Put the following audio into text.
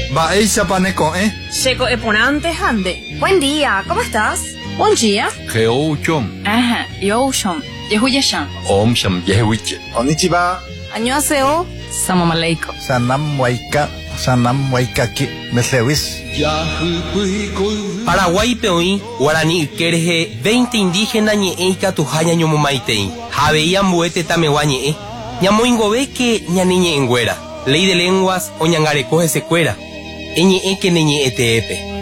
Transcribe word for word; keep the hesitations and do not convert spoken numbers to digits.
Baeisa paneco, ¿eh? Checo eponante hande. Buen día, ¿cómo estás? Buen día. Geouchom. Ajá, yoshon. Yehuyashan. Om sham yehuiche. Konnichiwa. Annyeonghaseyo. Salam aleikum. Sanam waika. Sanam waikaki. Meslewis. Paraguay peoí, Guarani Kerje, veinte indígenas ñe'e katuhaña ñomomaitei. Javeía mbuete tamewa ñe'e. Ñamoingove que ñaniñe enguera. Ley de lenguas o ñangarecoge secuera. Eñe'e que neñe'e teepe.